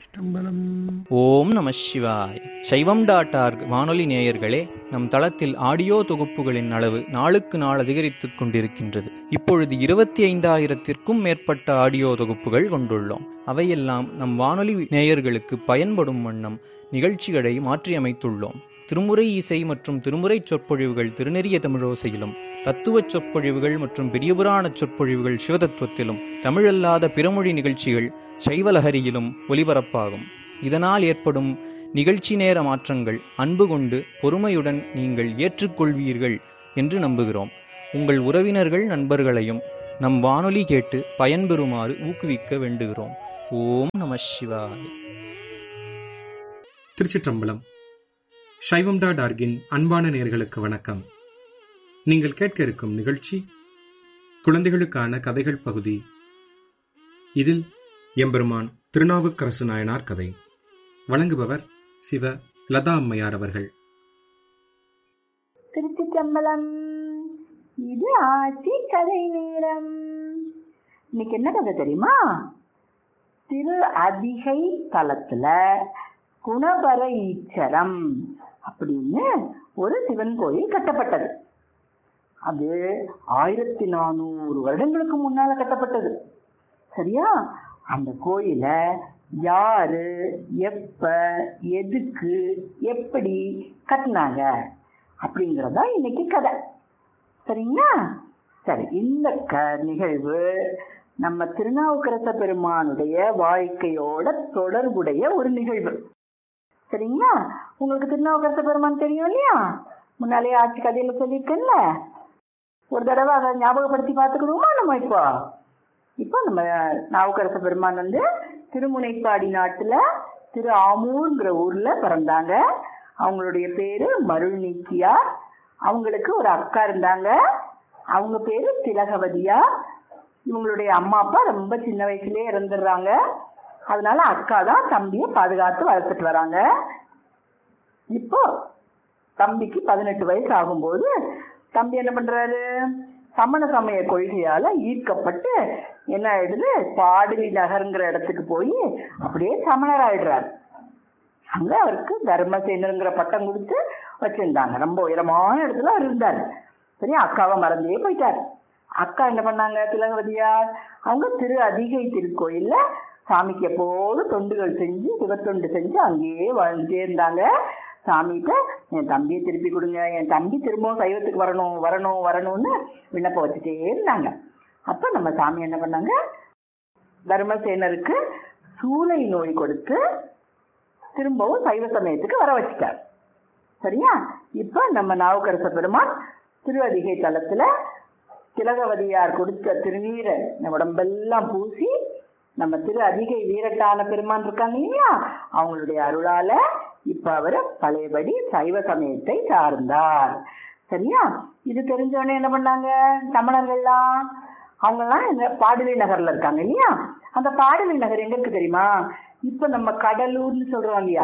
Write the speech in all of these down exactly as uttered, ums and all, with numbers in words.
திருச்சிற்றம்பலம். ஓம் நம சிவாய். சைவம் டாட் ஆர்க் வானொலி நேயர்களே, நம் தளத்தில் ஆடியோ தொகுப்புகளின் அளவு நாளுக்கு நாள் அதிகரித்துக் கொண்டிருக்கின்றது. இப்பொழுது இருபத்தி ஐந்தாயிரத்திற்கும் மேற்பட்ட ஆடியோ தொகுப்புகள் கொண்டுள்ளோம். அவையெல்லாம் நம் வானொலி நேயர்களுக்கு பயன்படும் வண்ணம் நிகழ்ச்சிகளை மாற்றியமைத்துள்ளோம். திருமுறை இசை மற்றும் திருமுறை சொற்பொழிவுகள் திருநெறிய தமிழோசையிலும், தத்துவச் சொற்பொழிவுகள் மற்றும் பெரியபுராண சொற்பொழிவுகள் சிவதத்துவத்திலும், தமிழல்லாத பிறமொழி நிகழ்ச்சிகள் சைவலஹரியிலும் ஒலிபரப்பாகும். இதனால் ஏற்படும் நிகழ்ச்சி நேர மாற்றங்கள் அன்பு கொண்டு பொறுமையுடன் நீங்கள் ஏற்றுக்கொள்வீர்கள் என்று நம்புகிறோம். உங்கள் உறவினர்கள் நண்பர்களையும் நம் வானொலி கேட்டு பயன்பெறுமாறு ஊக்குவிக்க வேண்டுகிறோம். ஓம் நம சிவாய். திருச்சிற்றம்பலம். சைவம் டாட் ஆர்கின் அன்பான நேயர்களுக்கு வணக்கம். நீங்கள் கேட்க இருக்கும் நிகழ்ச்சி குழந்தைகளுக்கான கதைகள் பகுதி. இதில் எம்பெருமான் திருநாவுக்கரசு நாயனார் கதை. வழங்குபவர் சிவ லதா அம்மையார் அவர்கள். திருச்சிற்றம்பலம். இது ஆட்சி கதை நேரம். இன்னைக்கு என்ன கதை தெரியுமா? திரு அதிகை தலத்துல குணபர ஈச்சரம் அப்படின்னு ஒரு சிவன் கோயில் கட்டப்பட்டது. அது ஆயிரத்தி நானூறு வருடங்களுக்கு முன்னால கட்டப்பட்டது. சரியா? அந்த கோயில யாரு, எப்ப, எதுக்கு, எப்படி கட்டினாங்க அப்படிங்கறதா இன்னைக்கு கதை. சரிங்களா? சரி, இந்த க நிகழ்வு நம்ம திருநாவுக்கரச பெருமானுடைய வாழ்க்கையோட தொடர்புடைய ஒரு நிகழ்வு. சரிங்களா? உங்களுக்கு திருநாவுக்கரச பெருமான் தெரியும் இல்லையா? முன்னாலே ஆட்சி கதையில சொல்லியிருக்கேன்ல. ஒரு தடவை அதை ஞாபகப்படுத்தி பார்த்துக்கிடுவோமா நம்ம? இப்போ இப்போ நம்ம நாவுக்கரச பெருமான் வந்து திருமுனைப்பாடி நாட்டுல திரு ஆமூர்ங்கிற ஊர்ல பிறந்தாங்க. அவங்களுடைய பேரு மருள் நீக்கியார். அவங்களுக்கு ஒரு அக்கா இருந்தாங்க. அவங்க பேரு திலகவதியார். இவங்களுடைய அம்மா அப்பா ரொம்ப சின்ன வயசுலயே இறந்துடுறாங்க. அதனால அக்கா தான் தம்பியை பாதுகாத்து வளர்த்துட்டு வராங்க. இப்போ தம்பிக்கு பதினெட்டு வயசு ஆகும்போது தம்பி என்ன பண்றாரு? சமண சமய கொள்கையால ஈர்க்கப்பட்டு என்ன ஆயிடுது, பாடலி நகருங்கிற இடத்துக்கு போய் அப்படியே சமணர் ஆயிடுறாரு. அங்க அவருக்கு தர்மசேனருங்கிற பட்டம் கொடுத்து வச்சிருந்தாங்க. ரொம்ப உயரமான இடத்துல அவர் இருந்தாரு. சரி, அக்காவை மறந்தே போயிட்டாரு. அக்கா என்ன பண்ணாங்க? திலகவதியார் அவங்க திரு அதிகை திருக்கோயில்ல சாமிக்கு எப்போது தொண்டுகள் செஞ்சு சிவத்தொண்டு செஞ்சு அங்கேயே வாழ்ந்துட்டே இருந்தாங்க. சாமிகிட்ட என் தம்பியை திருப்பி கொடுங்க, என் தம்பி திரும்பவும் சைவத்துக்கு வரணும் வரணும் வரணும்னு விண்ணப்பம் வச்சுட்டே இருந்தாங்க. அப்ப நம்ம சாமி என்ன பண்ணாங்க? தர்மசேனருக்கு சூளை நோய் கொடுத்து திரும்பவும் சைவ சமயத்துக்கு வர வச்சுட்டார். சரியா? இப்ப நம்ம நாவுக்கரச பெருமான் திரு அதிகை தலத்துல திலகவதியார் கொடுத்த திருநீரை உடம்பெல்லாம் பூசி நம்ம திரு அதிகை வீரட்டான பெருமான் இருக்காங்க இல்லையா, அவங்களுடைய அருளால இப்ப அவர் பழையபடி சைவ சமயத்தை சார்ந்தார். சரியா? இது தெரிஞ்சவொடனே என்ன பண்ணாங்க? சமணர்கள்லாம் அவங்கெல்லாம் இந்த பாடலி நகர்ல இருக்காங்க இல்லையா? அந்த பாடலி நகர் எங்க இருக்கு தெரியுமா? இப்ப நம்ம கடலூர்னு சொல்றோம் இல்லையா,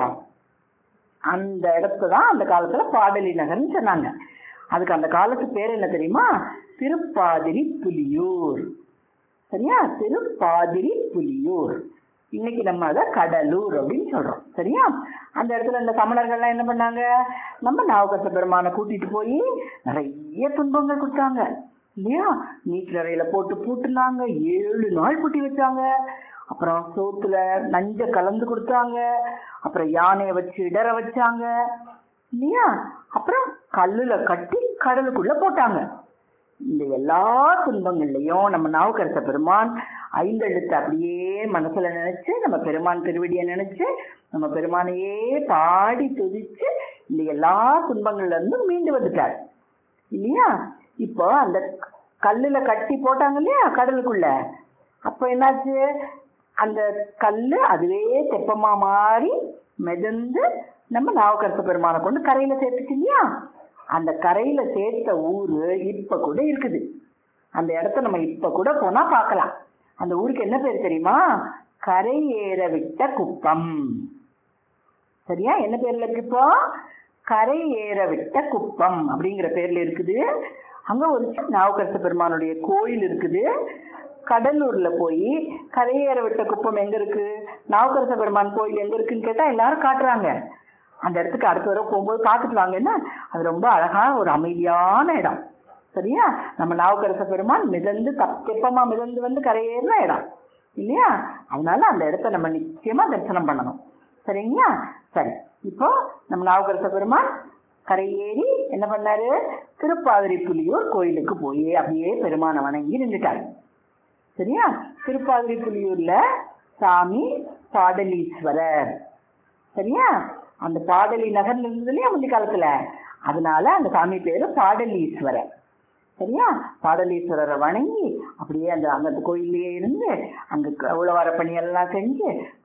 அந்த இடத்துதான் அந்த காலத்துல பாடலி நகர்ன்னு சொன்னாங்க. அதுக்கு அந்த காலத்து பேர் என்ன தெரியுமா? திருப்பாதிரி புலியூர். சரியா? திருப்பாதிரி புலியூர். இன்னைக்கு நம்ம அதை கடலூர் அப்படின்னு சொல்றோம். சரியா? அந்த இடத்துல இந்த சமணர்கள்லாம் என்ன பண்ணாங்க? நம்ம நாவுக்கரச பெருமானை கூட்டிட்டு போய் நிறைய துன்பங்கள் கொடுத்தாங்க இல்லையா? நீட்டிலறையில போட்டு பூட்டுனாங்க. ஏழு நாள் பூட்டி வச்சாங்க. அப்புறம் சோத்துல நஞ்ச கலந்து கொடுத்தாங்க. அப்புறம் யானையை வச்சு இடற வச்சாங்க இல்லையா? அப்புறம் கல்லுல கட்டி கடலுக்குள்ள போட்டாங்க. இந்த எல்லா துன்பங்கள்லையும் நம்ம நாவுக்கரச பெருமான் ஐந்தெழுத்து அப்படியே மனசுல நினைச்சு, நம்ம பெருமான் திருவடியை நினைச்சு, நம்ம பெருமானையே பாடி துதிச்சு இந்த எல்லா துன்பங்கள்ல இருந்து மீண்டு வந்துட்டார் இல்லையா? இப்போ அந்த கல்லுல கட்டி போட்டாங்க இல்லையா கடலுக்குள்ள, அப்ப என்னாச்சு? அந்த கல்லு அதுவே தெப்பமா மாறி மிதந்து நம்ம நாவுக்கரச பெருமானை கொண்டு கரையில சேர்த்துச்சு இல்லையா? அந்த கரையில சேர்த்த ஊரு இப்ப கூட இருக்குது. அந்த இடத்த நம்ம இப்ப கூட போனா பார்க்கலாம். அந்த ஊருக்கு என்ன பேர் தெரியுமா? கரை ஏற விட்ட குப்பம். சரியா? என்ன பேர்ல இருக்கு இப்போ? கரை ஏற விட்ட குப்பம் அப்படிங்கிற பேர்ல இருக்குது. அங்க ஒரு நாவுக்கரச பெருமானுடைய கோயில் இருக்குது. கடலூர்ல போய் கரையேற விட்ட குப்பம் எங்க இருக்கு, நாவுக்கரச பெருமான் கோயில் எங்க இருக்குன்னு கேட்டா எல்லாரும் காட்டுறாங்க. அந்த இடத்துக்கு அடுத்த தடவை போகும்போது பார்த்துட்டு வாங்கன்னா அது ரொம்ப அழகான ஒரு அமைதியான இடம். சரியா? நம்ம நாவுக்கரச பெருமான் மிதந்து தெப்பமா மிதந்து வந்து கரையேறின இடம் இல்லையா? அதனால அந்த இடத்த நம்ம நிச்சயமா தரிசனம் பண்ணணும். சரிங்களா? சரி, இப்போ நம்ம நாவுக்கரச பெருமான் கரையேறி என்ன பண்ணாரு, திருப்பாதிரி புலியூர் கோயிலுக்கு போய் அப்படியே பெருமானை வணங்கி நின்றுட்டாரு. சரியா? திருப்பாதிரி புலியூர்ல சாமி பாடலீஸ்வரர். சரியா? அந்த பாடலி நகர்ல இருந்தது இல்லையா முந்தைய காலத்துல, அதனால அந்த சாமி பேரு பாடலீஸ்வரர். சரியா? பாடலீஸ்வரரை வணங்கி அப்படியே அந்த அந்த கோயிலே இருந்து அங்க உழவார பணியெல்லாம் செஞ்சு